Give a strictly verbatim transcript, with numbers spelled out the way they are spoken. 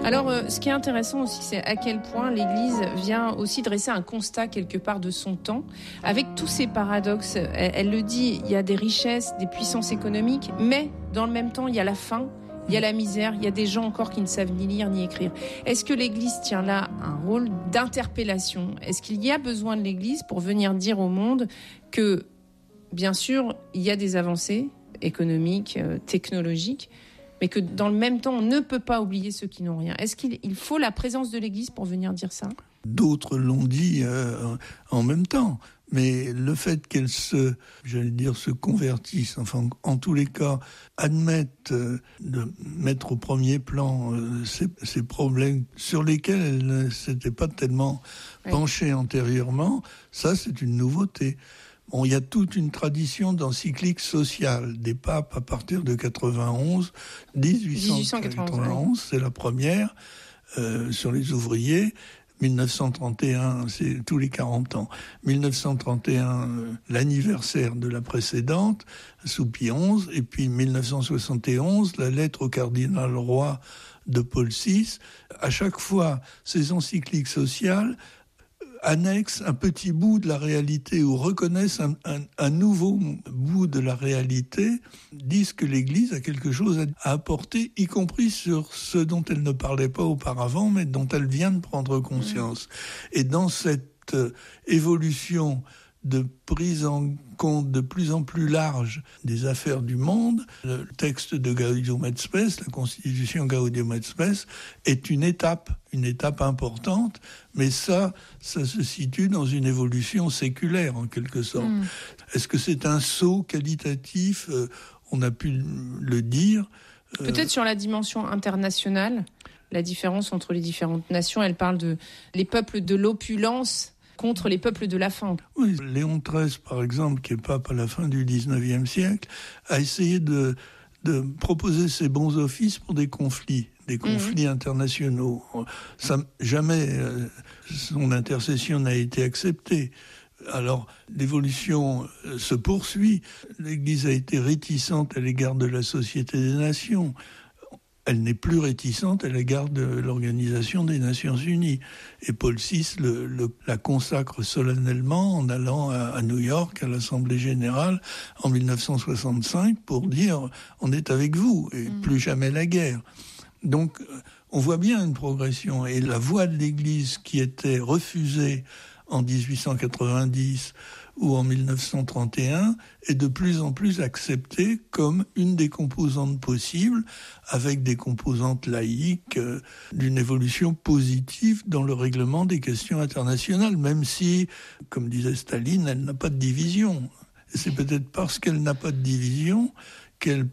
Alors, euh, ce qui est intéressant aussi, c'est à quel point l'Église vient aussi dresser un constat quelque part de son temps, avec tous ces paradoxes. Elle, elle le dit, il y a des richesses, des puissances économiques, mais dans le même temps, il y a la faim, il y a la misère, il y a des gens encore qui ne savent ni lire ni écrire. Est-ce que l'Église tient là un rôle d'interpellation ? Est-ce qu'il y a besoin de l'Église pour venir dire au monde que, bien sûr, il y a des avancées économiques, euh, technologiques, mais que dans le même temps, on ne peut pas oublier ceux qui n'ont rien. Est-ce qu'il il faut la présence de l'Église pour venir dire ça ? D'autres l'ont dit euh, en même temps. Mais le fait qu'elle se, j'allais dire, se convertisse, enfin, en tous les cas, admette euh, de mettre au premier plan euh, ces, ces problèmes sur lesquels elle ne s'était pas tellement oui. penchée antérieurement, ça, c'est une nouveauté. Bon, il y a toute une tradition d'encycliques sociales des papes à partir de quatre-vingt-onze, dix-huit cent quatre-vingt-onze, oui. C'est la première euh, sur les ouvriers. dix-neuf cent trente et un, c'est tous les quarante ans. dix-neuf cent trente et un, euh, l'anniversaire de la précédente, sous Pie onze, et puis dix-neuf cent soixante et onze, la lettre au cardinal Roy de Paul six. À chaque fois, ces encycliques sociales annexent un petit bout de la réalité ou reconnaissent un, un, un nouveau bout de la réalité, disent que l'Église a quelque chose à apporter, y compris sur ce dont elle ne parlait pas auparavant, mais dont elle vient de prendre conscience. Mmh. Et dans cette euh, évolution de prise en compte de plus en plus large des affaires du monde, le texte de Gaudium et Spes, la constitution Gaudium et Spes, est une étape, une étape importante, mais ça, ça se situe dans une évolution séculaire, en quelque sorte. Mmh. Est-ce que c'est un saut qualitatif ? euh, On a pu le dire. Euh... Peut-être sur la dimension internationale, la différence entre les différentes nations, elle parle de les peuples de l'opulence contre les peuples de la faim. Oui, Léon treize, par exemple, qui est pape à la fin du dix-neuvième siècle, a essayé de, de proposer ses bons offices pour des conflits, des conflits mmh. internationaux. Ça, jamais euh, son intercession n'a été acceptée. Alors, l'évolution euh, se poursuit. L'Église a été réticente à l'égard de la Société des Nations. Elle n'est plus réticente à l'égard de l'Organisation des Nations Unies. Et Paul six le, le, la consacre solennellement en allant à, à New York, à l'Assemblée Générale, en dix-neuf cent soixante-cinq, pour dire « on est avec vous, et mmh. plus jamais la guerre ». Donc, on voit bien une progression. Et la voix de l'Église qui était refusée en dix-huit cent quatre-vingt-dix ou en dix-neuf cent trente et un est de plus en plus acceptée comme une des composantes possibles, avec des composantes laïques, euh, d'une évolution positive dans le règlement des questions internationales, même si, comme disait Staline, elle n'a pas de division. Et c'est peut-être parce qu'elle n'a pas de division qu'elle